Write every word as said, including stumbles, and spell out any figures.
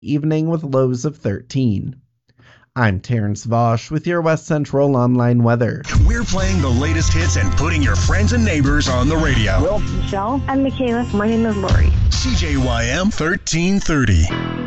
evening with lows of thirteen. I'm Terrence Vosch with your West Central Online weather. We're playing the latest hits and putting your friends and neighbors on the radio. Will, Michelle, and Michaela. My name is Lori. C J Y M thirteen thirty.